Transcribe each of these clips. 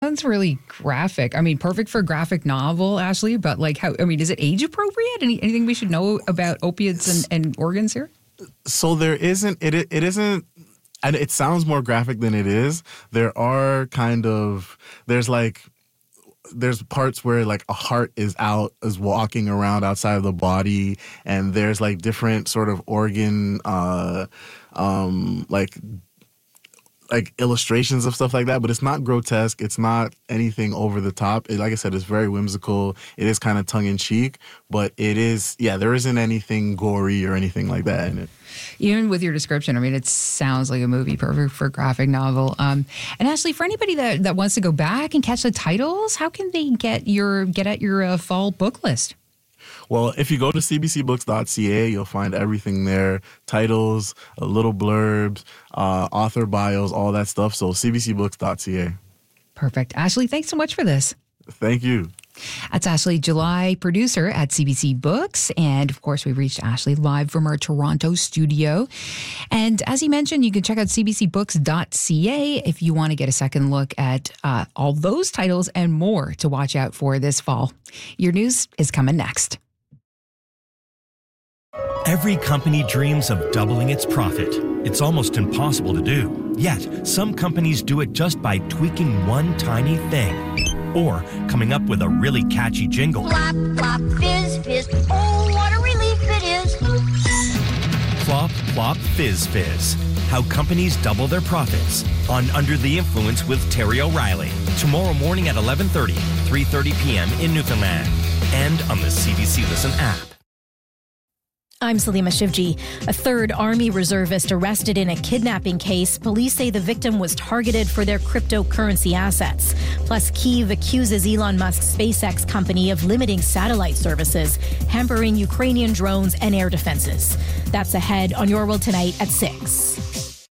sounds really graphic. I mean, perfect for a graphic novel, Ashley, but like is it age appropriate? Anything we should know about opiates and organs here? So there isn't, it isn't, and it sounds more graphic than it is. There are there's parts where like a heart is walking around outside of the body, and there's like different sort of organ, like illustrations of stuff like that, but it's not grotesque. It's not anything over the top. Like I said, it's very whimsical. It is kind of tongue in cheek, but it is, there isn't anything gory or anything like that in it. Even with your description, I mean, it sounds like a movie, perfect for a graphic novel. And Ashley, for anybody that wants to go back and catch the titles, how can they get at your fall book list? Well, if you go to cbcbooks.ca, you'll find everything there. Titles, little blurbs, author bios, all that stuff. So cbcbooks.ca. Perfect. Ashley, thanks so much for this. Thank you. That's Ashley July, producer at CBC Books. And of course, we reached Ashley live from our Toronto studio. And as he mentioned, you can check out cbcbooks.ca if you want to get a second look at all those titles and more to watch out for this fall. Your news is coming next. Every company dreams of doubling its profit. It's almost impossible to do. Yet, some companies do it just by tweaking one tiny thing. Or coming up with a really catchy jingle. Flop, flop, fizz, fizz. Oh, what a relief it is. Flop, flop, fizz, fizz. How companies double their profits. On Under the Influence with Terry O'Reilly. Tomorrow morning at 11:30, 3:30 p.m. in Newfoundland. And on the CBC Listen app. I'm Salima Shivji. A third Army reservist arrested in a kidnapping case. Police say the victim was targeted for their cryptocurrency assets. Plus, Kyiv accuses Elon Musk's SpaceX company of limiting satellite services, hampering Ukrainian drones and air defenses. That's ahead on Your World Tonight at 6.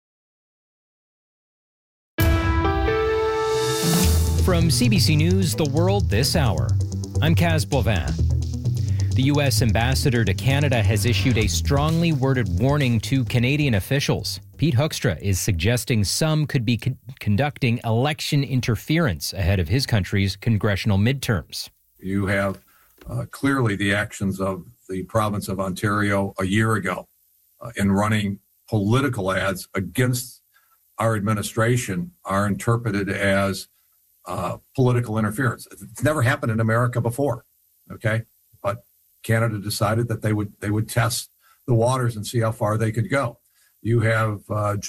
From CBC News, The World This Hour, I'm Kaz Bovin. The U.S. ambassador to Canada has issued a strongly worded warning to Canadian officials. Pete Hoekstra is suggesting some could be conducting election interference ahead of his country's congressional midterms. You have clearly the actions of the province of Ontario a year ago in running political ads against our administration are interpreted as political interference. It's never happened in America before, okay? But Canada decided that they would test the waters and see how far they could go. You have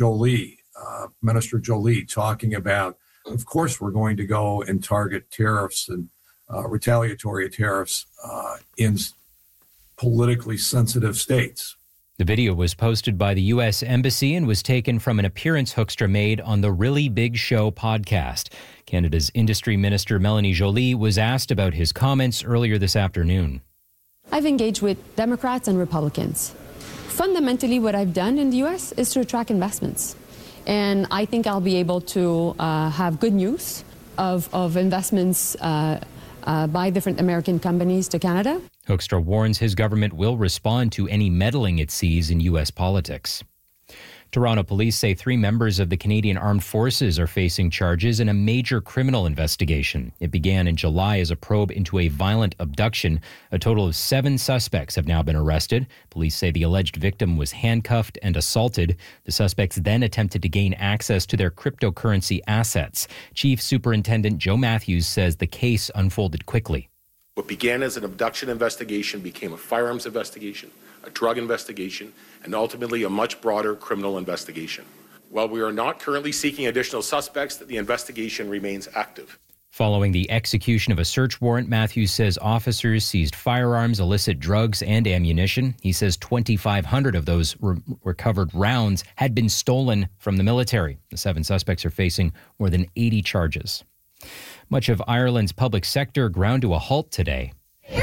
Minister Jolie, talking about, of course, we're going to go and target tariffs and retaliatory tariffs in politically sensitive states. The video was posted by the U.S. Embassy and was taken from an appearance Hoekstra made on the Really Big Show podcast. Canada's Industry Minister Melanie Joly was asked about his comments earlier this afternoon. I've engaged with Democrats and Republicans. Fundamentally, what I've done in the U.S. is to attract investments. And I think I'll be able to have good news of investments by different American companies to Canada. Hoekstra warns his government will respond to any meddling it sees in U.S. politics. Toronto police say 3 members of the Canadian Armed Forces are facing charges in a major criminal investigation. It began in July as a probe into a violent abduction. A total of 7 suspects have now been arrested. Police say the alleged victim was handcuffed and assaulted. The suspects then attempted to gain access to their cryptocurrency assets. Chief Superintendent Joe Matthews says the case unfolded quickly. What began as an abduction investigation became a firearms investigation, a drug investigation, and ultimately a much broader criminal investigation. While we are not currently seeking additional suspects, the investigation remains active. Following the execution of a search warrant, Matthews says officers seized firearms, illicit drugs, and ammunition. He says 2,500 of those recovered rounds had been stolen from the military. The 7 suspects are facing more than 80 charges. Much of Ireland's public sector ground to a halt today.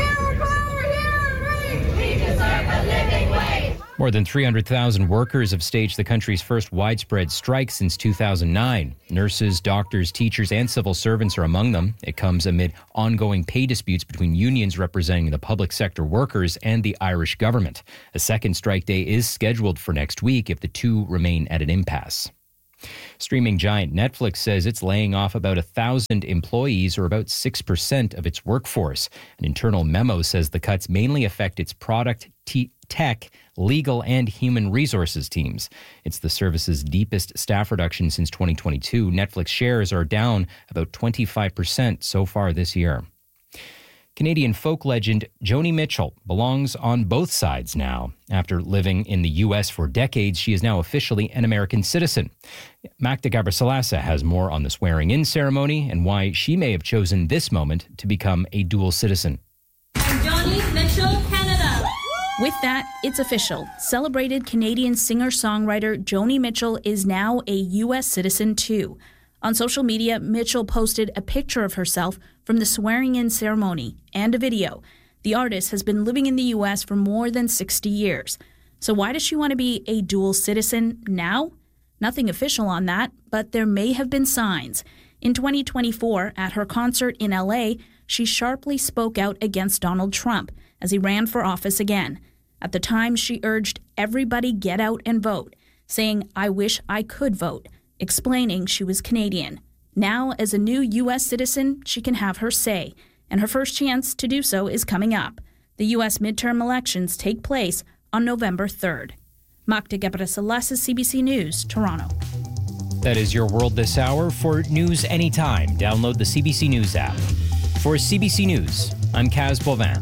More than 300,000 workers have staged the country's first widespread strike since 2009. Nurses, doctors, teachers, and civil servants are among them. It comes amid ongoing pay disputes between unions representing the public sector workers and the Irish government. A second strike day is scheduled for next week if the two remain at an impasse. Streaming giant Netflix says it's laying off about 1,000 employees, or about 6% of its workforce. An internal memo says the cuts mainly affect its product, tech, legal, and human resources teams. It's the service's deepest staff reduction since 2022. Netflix shares are down about 25% so far this year. Canadian folk legend Joni Mitchell belongs on both sides now. After living in the U.S. for decades, she is now officially an American citizen. Magda Gabrisalasa has more on the swearing-in ceremony and why she may have chosen this moment to become a dual citizen. I'm Joni Mitchell, Canada. With that, it's official. Celebrated Canadian singer-songwriter Joni Mitchell is now a U.S. citizen too. On social media, Mitchell posted a picture of herself from the swearing-in ceremony and a video. The artist has been living in the U.S. for more than 60 years. So why does she want to be a dual citizen now? Nothing official on that, but there may have been signs. In 2024, at her concert in L.A., she sharply spoke out against Donald Trump as he ran for office again. At the time, she urged everybody get out and vote, saying, "I wish I could vote," explaining she was Canadian. Now, as a new U.S. citizen, she can have her say, and her first chance to do so is coming up. The U.S. midterm elections take place on November 3rd. Magda Gabrisalasa, CBC News, Toronto. That is your world this hour. For news anytime, download the CBC News app. For CBC News, I'm Kaz Bovin.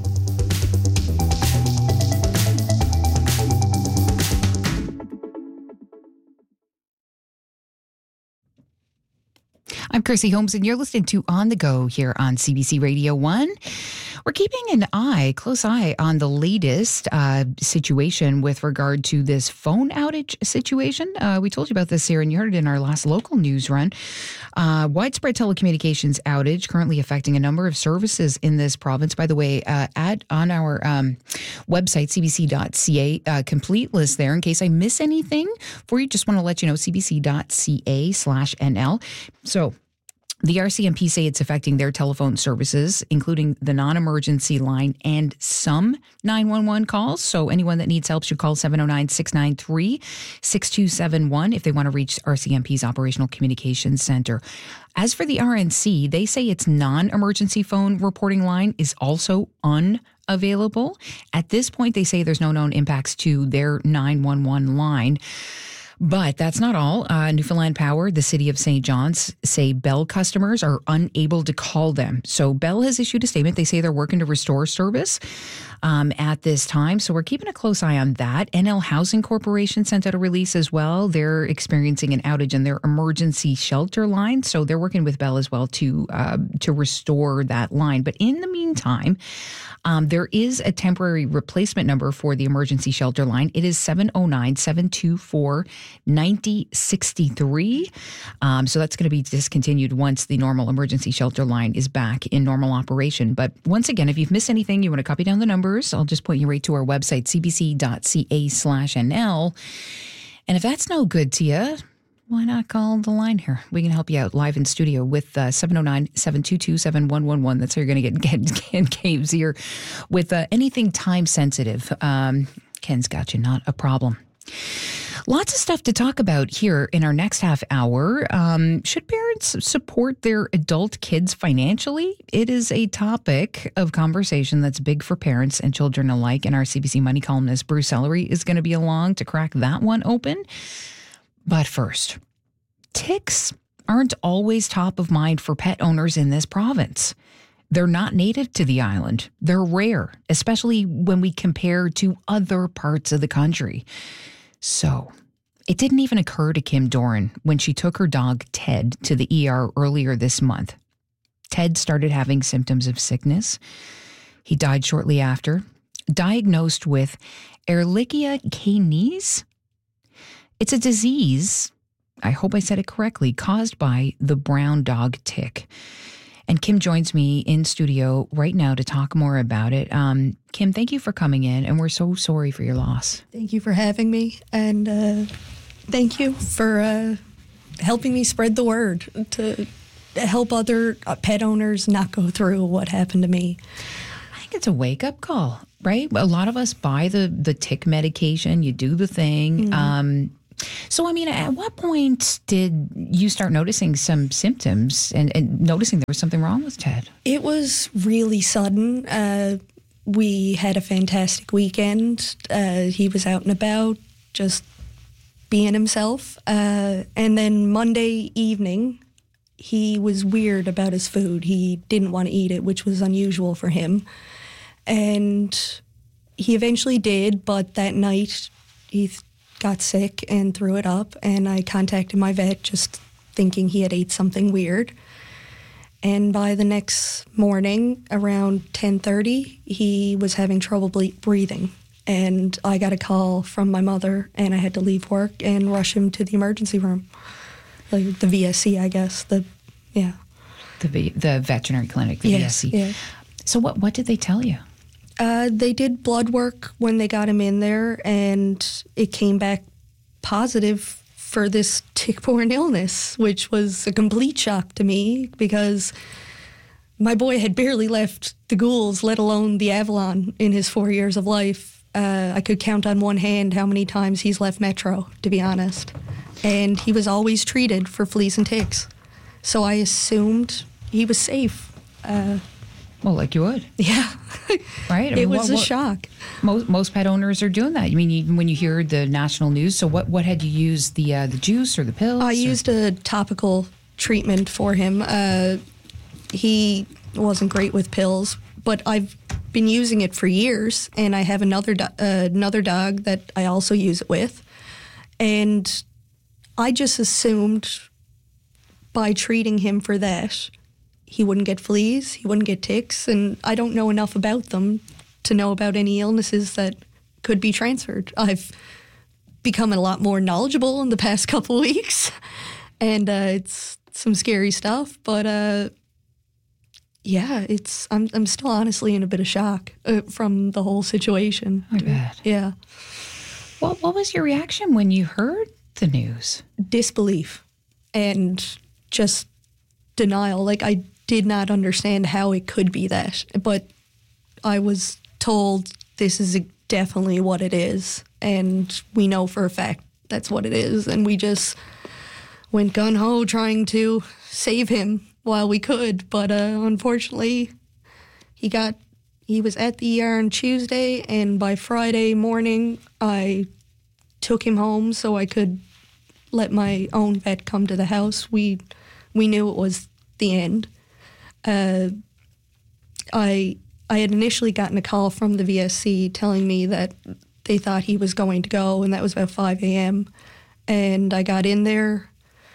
I'm Chrissy Holmes, and you're listening to On the Go here on CBC Radio 1. We're keeping an close eye on the latest situation with regard to this phone outage situation. We told you about this here, and you heard it in our last local news run. Widespread telecommunications outage currently affecting a number of services in this province. By the way, on our website, cbc.ca, complete list there in case I miss anything for you. Just want to let you know, cbc.ca/NL. So the RCMP say it's affecting their telephone services, including the non-emergency line and some 911 calls. So anyone that needs help should call 709-693-6271 if they want to reach RCMP's Operational Communications Center. As for the RNC, they say its non-emergency phone reporting line is also unavailable. At this point, they say there's no known impacts to their 911 line. But that's not all. Newfoundland Power, the City of St. John's, say Bell customers are unable to call them. So Bell has issued a statement. They say they're working to restore service at this time. So we're keeping a close eye on that. NL Housing Corporation sent out a release as well. They're experiencing an outage in their emergency shelter line. So they're working with Bell as well to restore that line. But in the meantime, there is a temporary replacement number for the emergency shelter line. It is 709-724-9063. So that's going to be discontinued once the normal emergency shelter line is back in normal operation. But once again, if you've missed anything, you want to copy down the numbers, I'll just point you right to our website, cbc.ca/NL. And if that's no good to you, why not call the line here? We can help you out live in studio with 709-722-7111. That's how you're going to get Ken Caves here with anything time sensitive. Ken's got you, not a problem. Lots of stuff to talk about here in our next half hour. Should parents support their adult kids financially? It is a topic of conversation that's big for parents and children alike. And our CBC Money columnist Bruce Ellery is going to be along to crack that one open. But first, ticks aren't always top of mind for pet owners in this province. They're not native to the island. They're rare, especially when we compare to other parts of the country. So it didn't even occur to Kim Doran when she took her dog Ted to the ER earlier this month. Ted started having symptoms of sickness. He died shortly after, diagnosed with Ehrlichia canis. It's a disease, I hope I said it correctly, caused by the brown dog tick. And Kim joins me in studio right now to talk more about it. Kim, thank you for coming in, and we're so sorry for your loss. Thank you for having me, and thank you for helping me spread the word to help other pet owners not go through what happened to me. I think it's a wake-up call, right? A lot of us buy the tick medication. You do the thing. Mm-hmm. So, I mean, at what point did you start noticing some symptoms and noticing there was something wrong with Ted? It was really sudden. We had a fantastic weekend. He was out and about, just being himself. And then Monday evening, he was weird about his food. He didn't want to eat it, which was unusual for him. And he eventually did, but that night he got sick and threw it up, and I contacted my vet just thinking he had ate something weird. And by the next morning, around 10:30, he was having trouble breathing. And I got a call from my mother, and I had to leave work and rush him to the emergency room. Like the VSC, I guess. The veterinary clinic, the VSC. Yeah. So what did they tell you? They did blood work when they got him in there, and it came back positive for this tick-borne illness, which was a complete shock to me because my boy had barely left the ghouls, let alone the Avalon, in his 4 years of life. I could count on one hand how many times he's left Metro, to be honest. And he was always treated for fleas and ticks. So I assumed he was safe. Well, like you would. Yeah. Right? I mean, it was a shock. Most pet owners are doing that. I mean, even when you hear the national news, so what had you used, the juice or the pills? I used a topical treatment for him. He wasn't great with pills, but I've been using it for years, and I have another dog that I also use it with. And I just assumed by treating him for that, he wouldn't get fleas, he wouldn't get ticks, and I don't know enough about them to know about any illnesses that could be transferred. I've become a lot more knowledgeable in the past couple weeks, and it's some scary stuff, but yeah, I'm still honestly in a bit of shock from the whole situation. I bet. Yeah. What was your reaction when you heard the news? Disbelief and just denial. Like, I did not understand how it could be that, but I was told this is definitely what it is, and we know for a fact that's what it is, and we just went gung-ho trying to save him while we could, but unfortunately he was at the ER on Tuesday, and by Friday morning I took him home so I could let my own vet come to the house. We knew it was the end. I had initially gotten a call from the VSC telling me that they thought he was going to go, and that was about 5 a.m. And I got in there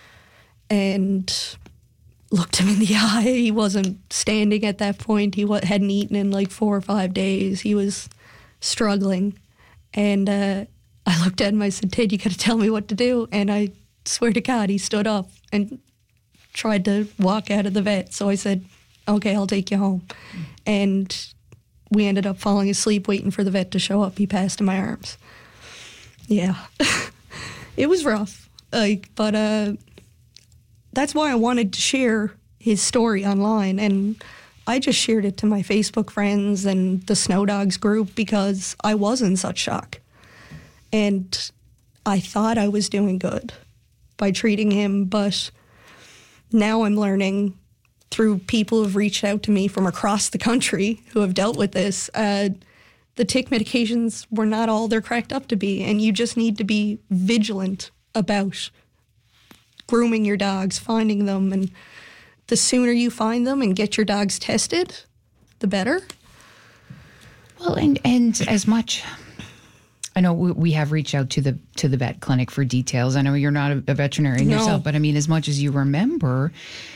and looked him in the eye. He wasn't standing at that point. He hadn't eaten in like 4 or 5 days. He was struggling. And I looked at him, I said, "Ted, you got to tell me what to do." And I swear to God, he stood up and tried to walk out of the vet. So I said, "Okay, I'll take you home." And we ended up falling asleep waiting for the vet to show up. He passed in my arms. Yeah. It was rough. But that's why I wanted to share his story online. And I just shared it to my Facebook friends and the Snow Dogs group because I was in such shock. And I thought I was doing good by treating him, but now I'm learning through people who have reached out to me from across the country who have dealt with this, the tick medications were not all they're cracked up to be, and you just need to be vigilant about grooming your dogs, finding them, and the sooner you find them and get your dogs tested, the better. Well, and as much, I know we have reached out to the vet clinic for details. I know you're not a veterinarian yourself, but I mean, as much as you remember,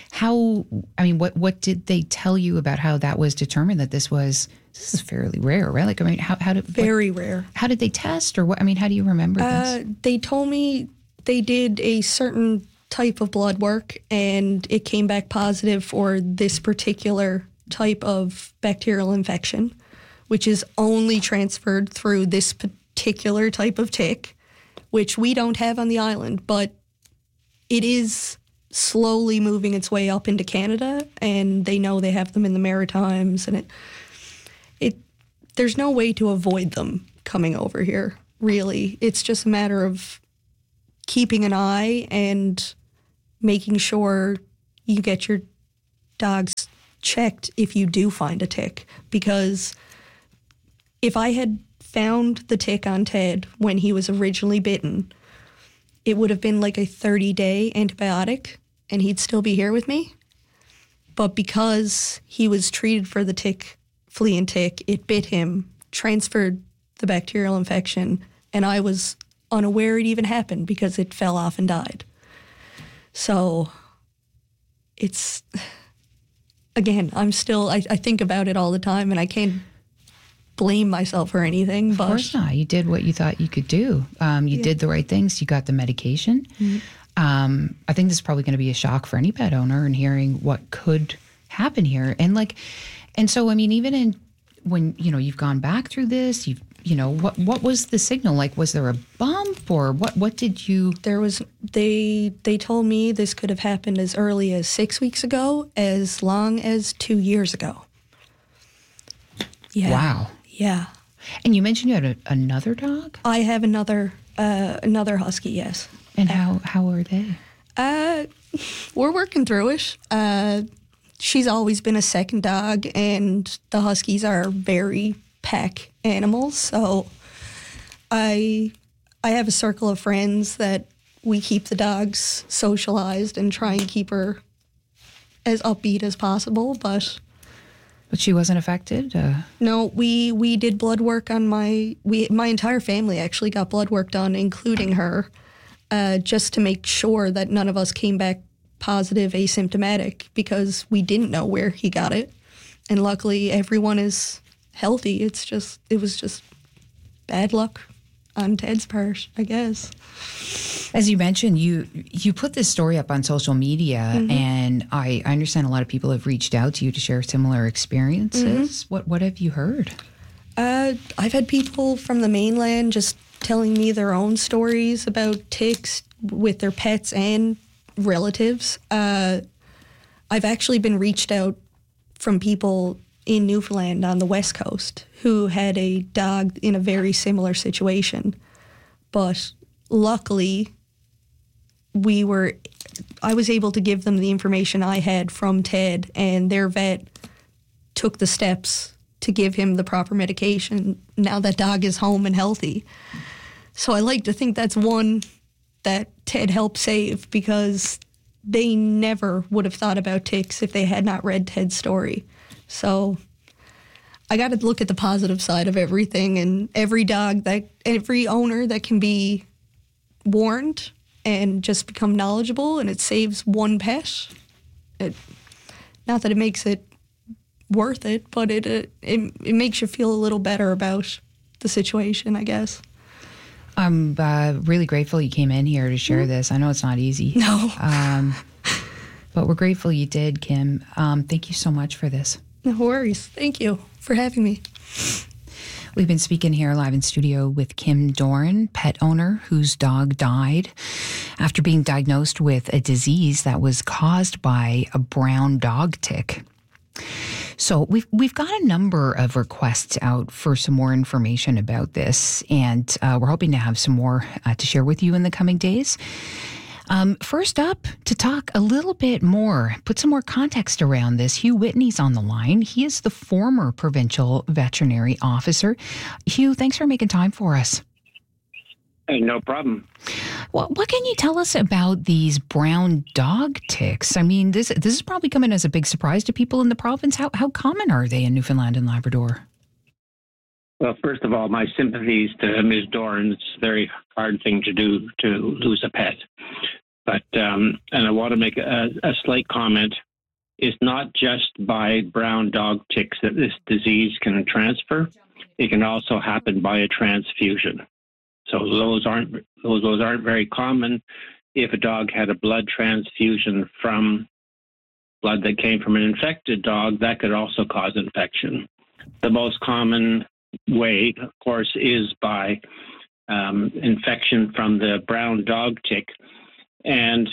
what did they tell you about how that was determined that this is fairly rare, right? Like, I mean, how did rare. How did they test, or what? I mean, how do you remember this? They told me they did a certain type of blood work, and it came back positive for this particular type of bacterial infection, which is only transferred through this particular type of tick, which we don't have on the island, but it is slowly moving its way up into Canada, and they know they have them in the Maritimes, and there's no way to avoid them coming over here, really. It's just a matter of keeping an eye and making sure you get your dogs checked if you do find a tick. Because if I had found the tick on Ted when he was originally bitten, it would have been like a 30-day antibiotic and he'd still be here with me. But because he was treated for the tick, flea and tick, it bit him, transferred the bacterial infection, and I was unaware it even happened because it fell off and died. So it's, again, I think about it all the time, and I can't blame myself or anything. But of course not. You did what you thought you could do. You did the right things. You got the medication. Mm-hmm. I think this is probably going to be a shock for any pet owner and hearing what could happen here. And so, I mean, even when, you've gone back through this, what was the signal? Like, was there a bump or what did you? There was, they told me this could have happened as early as 6 weeks ago, as long as 2 years ago. Yeah. Wow. Yeah. And you mentioned you had another dog? I have another husky, yes. And how are they? We're working through it. She's always been a second dog, and the huskies are very pack animals. So I have a circle of friends that we keep the dogs socialized and try and keep her as upbeat as possible, but she wasn't affected? No, we did blood work on my entire family actually got blood work done, including her, just to make sure that none of us came back positive asymptomatic, because we didn't know where he got it. And luckily everyone is healthy. It was just bad luck on Ted's part, I guess. As you mentioned, you put this story up on social media, mm-hmm. and I understand a lot of people have reached out to you to share similar experiences. Mm-hmm. What have you heard? I've had people from the mainland just telling me their own stories about ticks with their pets and relatives. I've actually been reached out from people in Newfoundland on the West Coast who had a dog in a very similar situation. But luckily, I was able to give them the information I had from Ted, and their vet took the steps to give him the proper medication. Now that dog is home and healthy. So I like to think that's one that Ted helped save, because they never would have thought about ticks if they had not read Ted's story. So I got to look at the positive side of everything, and every owner that can be warned and just become knowledgeable, and it saves one pet. Not that it makes it worth it, but it makes you feel a little better about the situation, I guess. I'm really grateful you came in here to share this. I know it's not easy. No. But we're grateful you did, Kim. Thank you so much for this. No worries. Thank you for having me. We've been speaking here live in studio with Kim Doran, pet owner whose dog died after being diagnosed with a disease that was caused by a brown dog tick. So we've got a number of requests out for some more information about this, and we're hoping to have some more to share with you in the coming days. First up, to talk a little bit more, put some more context around this, Hugh Whitney's on the line. He is the former provincial veterinary officer. Hugh, thanks for making time for us. Hey, no problem. Well, what can you tell us about these brown dog ticks? I mean, this is probably coming as a big surprise to people in the province. How common are they in Newfoundland and Labrador? Well, first of all, my sympathies to Ms. Doran. It's a very hard thing to do, to lose a pet. But, and I want to make a slight comment. It's not just by brown dog ticks that this disease can transfer. It can also happen by a transfusion. So those aren't very common. If a dog had a blood transfusion from blood that came from an infected dog, that could also cause infection. The most common way, of course, is by infection from the brown dog tick. And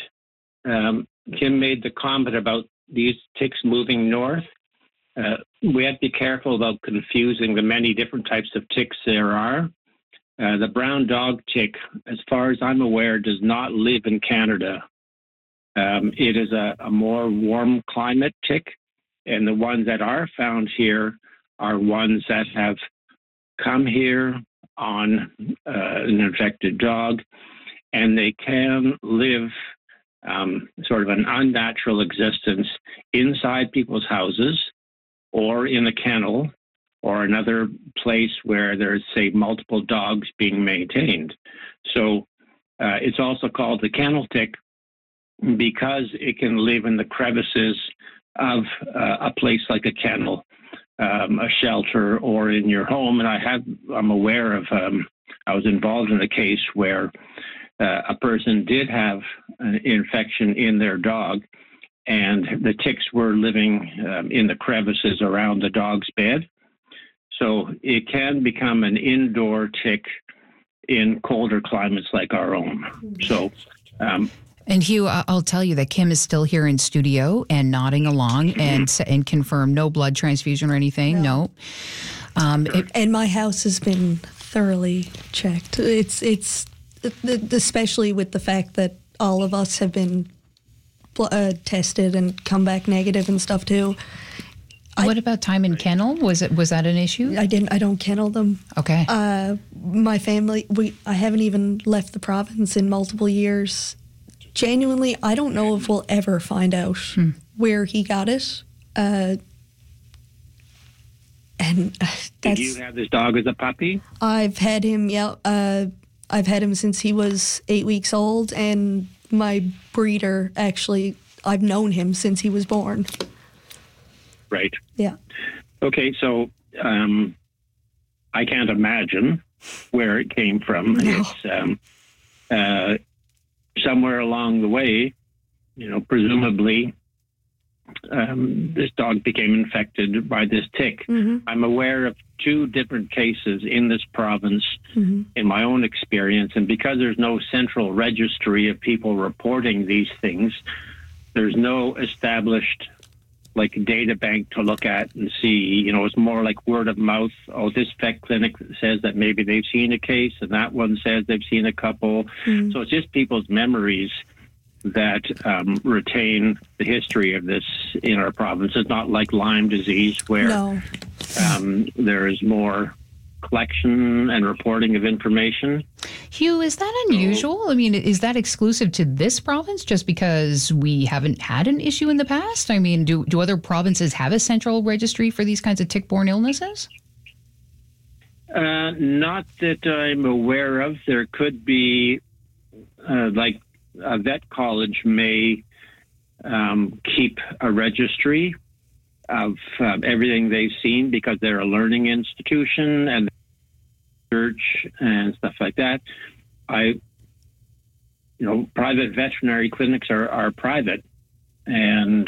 Kim made the comment about these ticks moving north. We have to be careful about confusing the many different types of ticks there are. The brown dog tick, as far as I'm aware, does not live in Canada. It is a more warm climate tick, and the ones that are found here are ones that have come here on an infected dog, and they can live sort of an unnatural existence inside people's houses or in a kennel or another place where there's, say, multiple dogs being maintained. So it's also called the kennel tick because it can live in the crevices of a place like a kennel, a shelter, or in your home. And I'm aware of, I was involved in a case where a person did have an infection in their dog, and the ticks were living in the crevices around the dog's bed. So it can become an indoor tick in colder climates like our own. So, and Hugh, I'll tell you that Kim is still here in studio and nodding along and confirm no blood transfusion or anything. No. And my house has been thoroughly checked. It's especially with the fact that all of us have been tested and come back negative and stuff too. What about time in kennel? Was that an issue? I don't kennel them. Okay. My family, I haven't even left the province in multiple years. Genuinely, I don't know if we'll ever find out where he got it. And did you have this dog as a puppy? I've had him. Yeah. I've had him since he was 8 weeks old, and my breeder actually, I've known him since he was born. Right. Yeah. Okay, so I can't imagine where it came from. No. It's somewhere along the way, presumably this dog became infected by this tick. Mm-hmm. I'm aware of 2 different cases in this province in my own experience, and because there's no central registry of people reporting these things, there's no established data bank to look at and see. It's more like word of mouth. Oh, this vet clinic says that maybe they've seen a case, and that one says they've seen a couple. So it's just people's memories that retain the history of this in our province. It's not like Lyme disease where there is more collection and reporting of information. Hugh, is that unusual? I mean, is that exclusive to this province just because we haven't had an issue in the past? I mean, do other provinces have a central registry for these kinds of tick-borne illnesses? Not that I'm aware of. There could be, a vet college may keep a registry of everything they've seen because they're a learning institution and research and stuff like that. Private veterinary clinics are private, and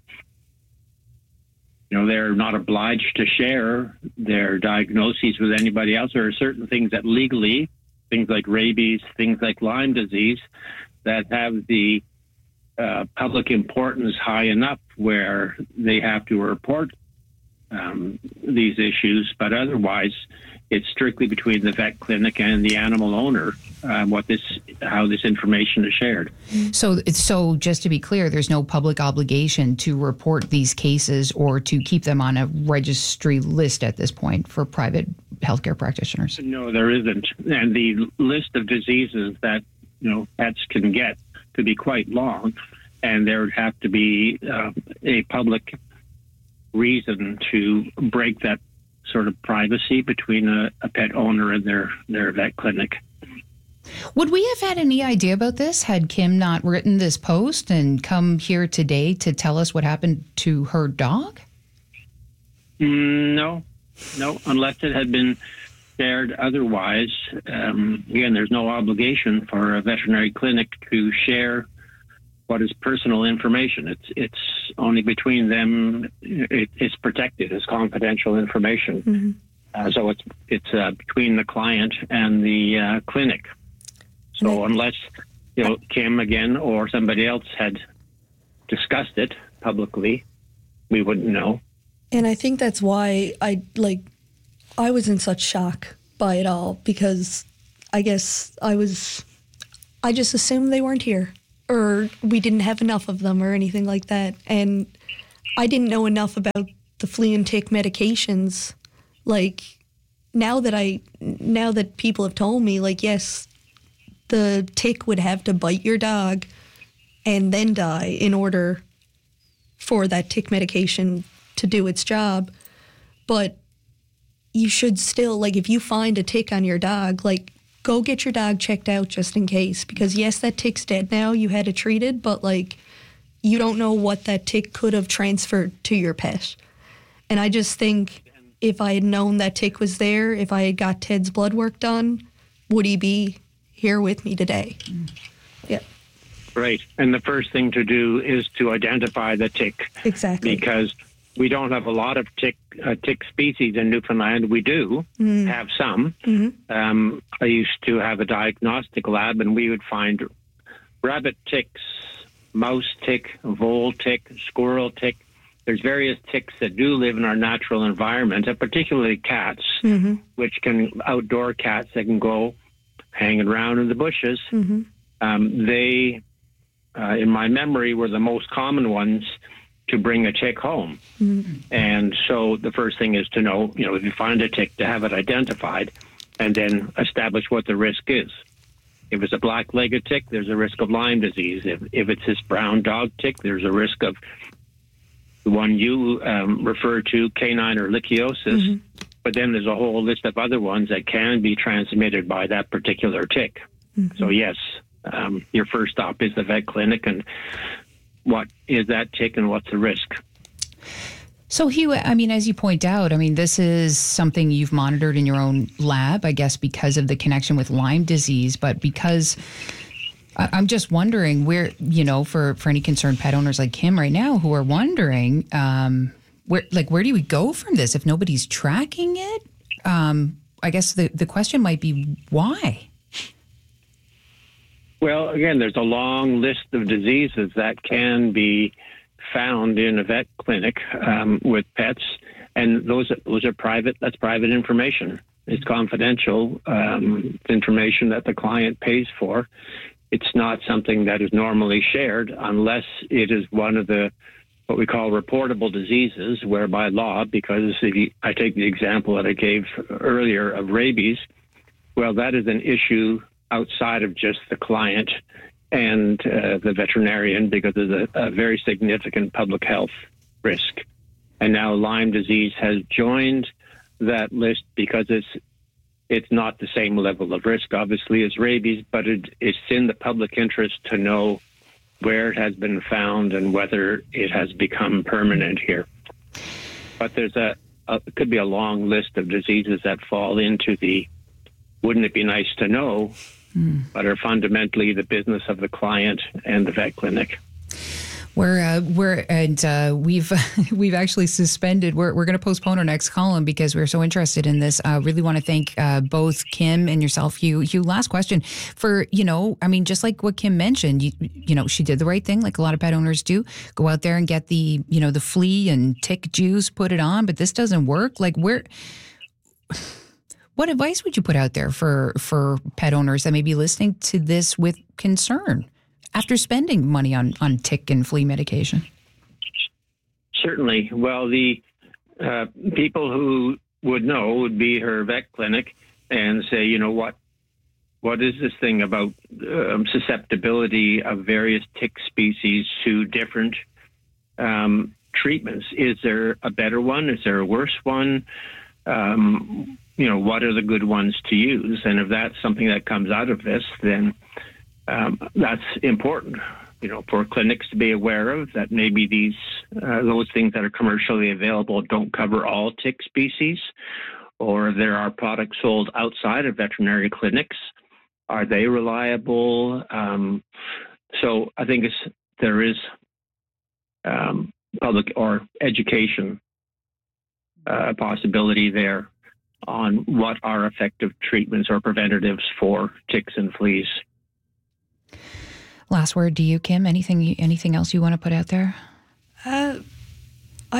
they're not obliged to share their diagnoses with anybody else. There are certain things that legally, things like rabies, things like Lyme disease, that have the public importance high enough where they have to report these issues, but otherwise it's strictly between the vet clinic and the animal owner how this information is shared. So just to be clear, there's no public obligation to report these cases or to keep them on a registry list at this point for private healthcare practitioners? No, there isn't. And the list of diseases that pets can get could be quite long, and there would have to be a public reason to break that sort of privacy between a pet owner and their vet clinic. Would we have had any idea about this had Kim not written this post and come here today to tell us what happened to her dog? No, unless it had been shared otherwise. Again, there's no obligation for a veterinary clinic to share what is personal information. It's only between them. It's protected as confidential information. So it's between the client and the clinic. So unless Kim again or somebody else had discussed it publicly, we wouldn't know. And I think that's why I was in such shock by it all, because I guess I just assumed they weren't here, or we didn't have enough of them or anything like that. And I didn't know enough about the flea and tick medications. Like, now that people have told me, like, yes, the tick would have to bite your dog and then die in order for that tick medication to do its job. But you should still, like, if you find a tick on your dog, like, go get your dog checked out just in case. Because, yes, that tick's dead now. You had it treated, but, like, you don't know what that tick could have transferred to your pet. And I just think if I had known that tick was there, if I had got Ted's blood work done, would he be here with me today? Yeah. Right. And the first thing to do is to identify the tick. Exactly. Because we don't have a lot of tick species in Newfoundland. We do have some. Mm-hmm. I used to have a diagnostic lab, and we would find rabbit ticks, mouse tick, vole tick, squirrel tick. There's various ticks that do live in our natural environment, and particularly cats, which outdoor cats that can go hanging around in the bushes. They, in my memory, were the most common ones to bring a tick home. And so the first thing is to know, if you find a tick, to have it identified and then establish what the risk is. If it's a black-legged tick, there's a risk of Lyme disease. If it's this brown dog tick, there's a risk of the one you refer to, canine ehrlichiosis. But then there's a whole list of other ones that can be transmitted by that particular tick. So yes, your first stop is the vet clinic, and what is that tick and what's the risk? So, Hugh, I mean, as you point out, I mean, this is something you've monitored in your own lab, I guess, because of the connection with Lyme disease. But because I'm just wondering where, for any concerned pet owners like Kim right now who are wondering, where do we go from this if nobody's tracking it? I guess the question might be why? Well, again, there's a long list of diseases that can be found in a vet clinic with pets, and those are private. That's private information. It's confidential information that the client pays for. It's not something that is normally shared unless it is one of the what we call reportable diseases, where by law, because I take the example that I gave earlier of rabies, well, that is an issue outside of just the client and the veterinarian, because there's a very significant public health risk. And now Lyme disease has joined that list because it's not the same level of risk, obviously, as rabies, but it's in the public interest to know where it has been found and whether it has become permanent here. But there's it could be a long list of diseases that fall into the wouldn't it be nice to know, but are fundamentally the business of the client and the vet clinic. We've actually suspended. We're going to postpone our next column because we're so interested in this. Really want to thank both Kim and yourself, Hugh. Last question for just like what Kim mentioned, she did the right thing, like a lot of pet owners do. Go out there and get the the flea and tick juice, put it on, but this doesn't work. Like what advice would you put out there for pet owners that may be listening to this with concern after spending money on tick and flea medication? Certainly. Well, the people who would know would be her vet clinic and say, what is this thing about susceptibility of various tick species to different treatments? Is there a better one? Is there a worse one? What are the good ones to use? And if that's something that comes out of this, then that's important, for clinics to be aware of, that maybe those things that are commercially available don't cover all tick species, or there are products sold outside of veterinary clinics. Are they reliable? So I think there is public or education possibility there on what are effective treatments or preventatives for ticks and fleas. Last word to you, Kim. Anything else you want to put out there? I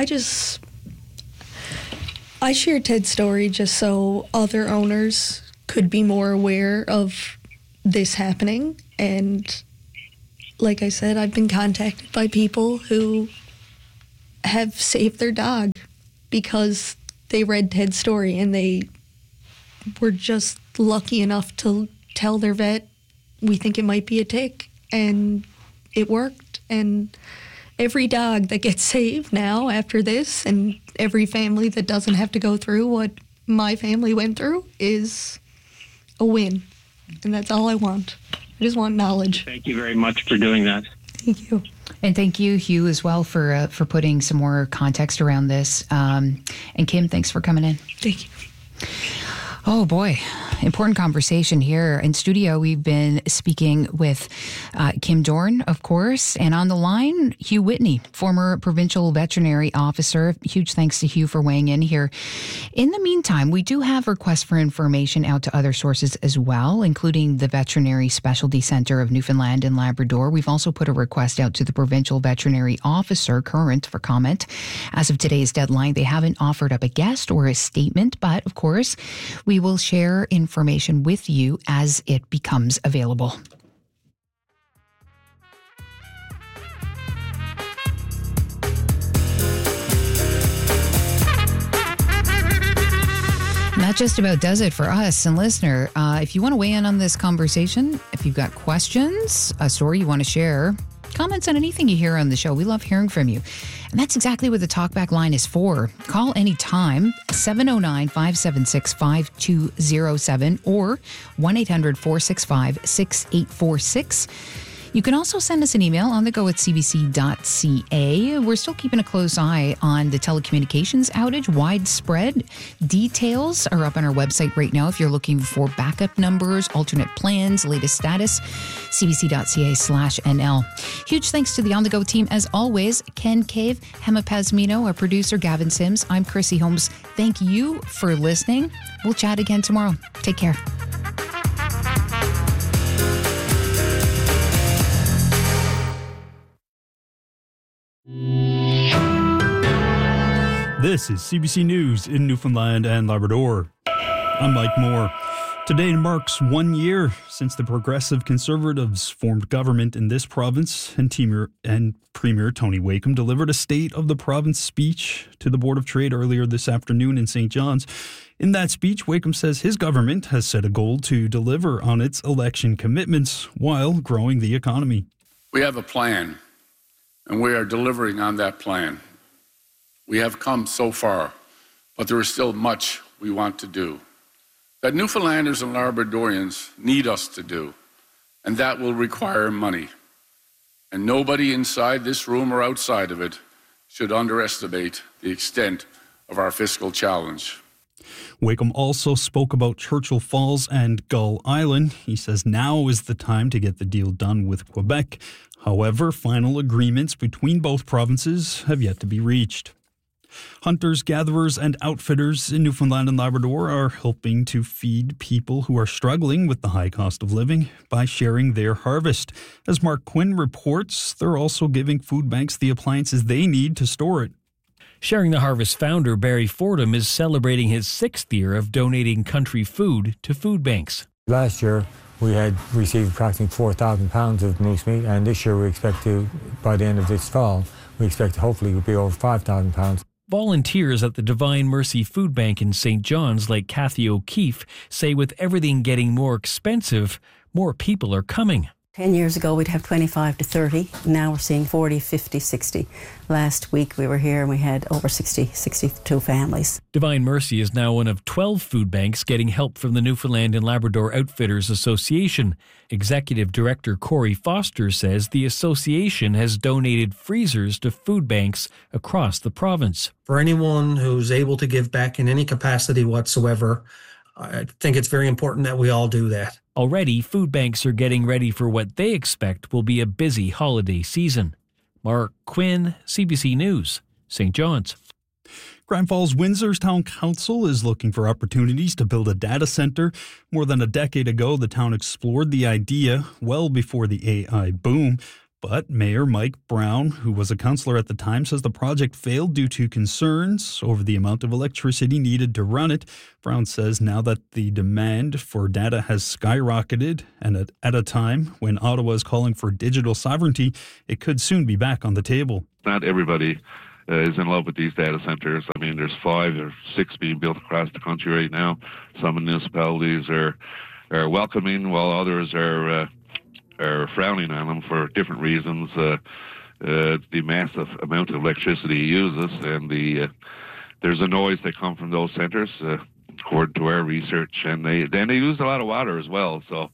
shared Ted's story just so other owners could be more aware of this happening. And like I said, I've been contacted by people who have saved their dog because they read Ted's story and they were just lucky enough to tell their vet, we think it might be a tick, and it worked. And every dog that gets saved now after this, and every family that doesn't have to go through what my family went through, is a win. And that's all I want. I just want knowledge. Thank you very much for doing that. Thank you. And thank you, Hugh, as well for putting some more context around this. And Kim, thanks for coming in. Thank you. Oh, boy. Important conversation here. In studio, we've been speaking with Kim Dorn, of course, and on the line, Hugh Whitney, former provincial veterinary officer. Huge thanks to Hugh for weighing in here. In the meantime, we do have requests for information out to other sources as well, including the Veterinary Specialty Centre of Newfoundland and Labrador. We've also put a request out to the provincial veterinary officer, current, for comment. As of today's deadline, they haven't offered up a guest or a statement, but of course, we will share information with you as it becomes available. That just about does it for us. And listener, if you want to weigh in on this conversation, if you've got questions, a story you want to share, comments on anything you hear on the show, we love hearing from you. And that's exactly what the Talkback line is for. Call anytime, 709-576-5207 or 1-800-465-6846. You can also send us an email on the go at cbc.ca. We're still keeping a close eye on the telecommunications outage, widespread. Details are up on our website right now if you're looking for backup numbers, alternate plans, latest status, cbc.ca/NL. Huge thanks to the On The Go team as always. Ken Cave, Hema Pasmino, our producer Gavin Sims. I'm Chrissy Holmes. Thank you for listening. We'll chat again tomorrow. Take care. This is CBC News in Newfoundland and Labrador. I'm Mike Moore. Today marks 1 year since the Progressive Conservatives formed government in this province, and Premier Tony Wakeham delivered a State of the Province speech to the Board of Trade earlier this afternoon in St. John's. In that speech, Wakeham says his government has set a goal to deliver on its election commitments while growing the economy. We have a plan, and we are delivering on that plan. We have come so far, but there is still much we want to do, that Newfoundlanders and Labradorians need us to do, and that will require money. And nobody inside this room or outside of it should underestimate the extent of our fiscal challenge. Wakeham also spoke about Churchill Falls and Gull Island. He says now is the time to get the deal done with Quebec. However, final agreements between both provinces have yet to be reached. Hunters, gatherers, and outfitters in Newfoundland and Labrador are helping to feed people who are struggling with the high cost of living by sharing their harvest. As Mark Quinn reports, they're also giving food banks the appliances they need to store it. Sharing the Harvest founder Barry Fordham is celebrating his 6th year of donating country food to food banks. Last year, we had received approximately 4,000 pounds of moose meat, and this year we expect to, by the end of this fall, we expect hopefully it will be over 5,000 pounds. Volunteers at the Divine Mercy Food Bank in St. John's, like Kathy O'Keefe, say with everything getting more expensive, more people are coming. 10 years ago, we'd have 25 to 30. Now we're seeing 40, 50, 60. Last week we were here and we had over 62 families. Divine Mercy is now one of 12 food banks getting help from the Newfoundland and Labrador Outfitters Association. Executive Director Corey Foster says the association has donated freezers to food banks across the province. For anyone who's able to give back in any capacity whatsoever, I think it's very important that we all do that. Already, food banks are getting ready for what they expect will be a busy holiday season. Mark Quinn, CBC News, St. John's. Grand Falls Windsor's Town Council is looking for opportunities to build a data center. More than a decade ago, the town explored the idea well before the AI boom. But Mayor Mike Brown, who was a councillor at the time, says the project failed due to concerns over the amount of electricity needed to run it. Brown says now that the demand for data has skyrocketed and at a time when Ottawa is calling for digital sovereignty, it could soon be back on the table. Not everybody is in love with these data centers. I mean, there's 5 or 6 being built across the country right now. Some municipalities are welcoming, while others are frowning on them for different reasons. The massive amount of electricity it uses, and there's a noise that comes from those centers, according to our research, and they use a lot of water as well. So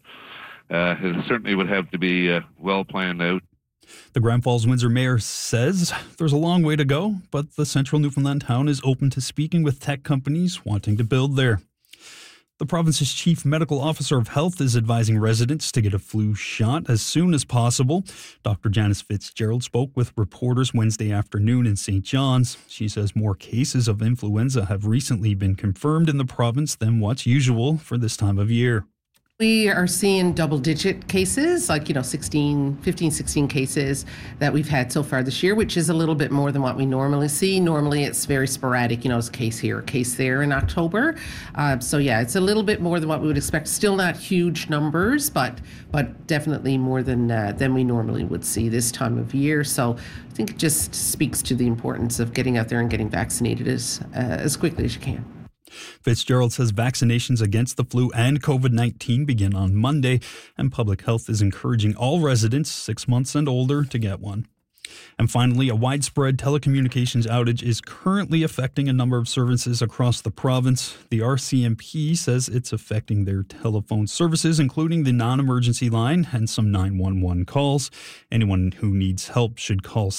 it certainly would have to be well planned out. The Grand Falls-Windsor mayor says there's a long way to go, but the central Newfoundland town is open to speaking with tech companies wanting to build there. The province's chief medical officer of health is advising residents to get a flu shot as soon as possible. Dr. Janice Fitzgerald spoke with reporters Wednesday afternoon in St. John's. She says more cases of influenza have recently been confirmed in the province than what's usual for this time of year. We are seeing double-digit cases, like, 15, 16 cases that we've had so far this year, which is a little bit more than what we normally see. Normally, it's very sporadic, it's a case here, a case there in October. So, it's a little bit more than what we would expect. Still not huge numbers, but definitely more than we normally would see this time of year. So I think it just speaks to the importance of getting out there and getting vaccinated as quickly as you can. Fitzgerald says vaccinations against the flu and COVID-19 begin on Monday, and public health is encouraging all residents 6 months and older to get one. And finally, a widespread telecommunications outage is currently affecting a number of services across the province. The RCMP says it's affecting their telephone services, including the non-emergency line and some 911 calls. Anyone who needs help should call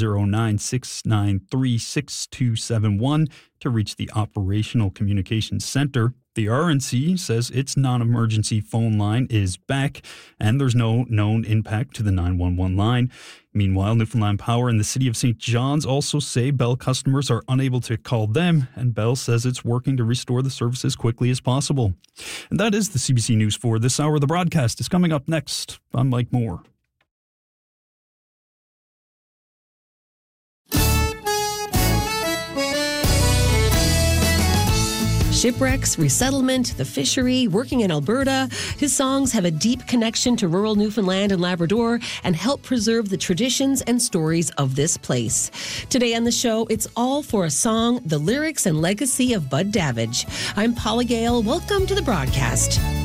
709-693-6271 to reach the Operational Communications Center. The RNC says its non-emergency phone line is back, and there's no known impact to the 911 line. Meanwhile, Newfoundland Power and the City of St. John's also say Bell customers are unable to call them, and Bell says it's working to restore the service as quickly as possible. And that is the CBC News for this hour. The broadcast is coming up next. I'm Mike Moore. Shipwrecks, resettlement, the fishery, working in Alberta. His songs have a deep connection to rural Newfoundland and Labrador and help preserve the traditions and stories of this place. Today on the show, it's all for a song, the lyrics and legacy of Bud Davidge. I'm Paula Gale. Welcome to the broadcast.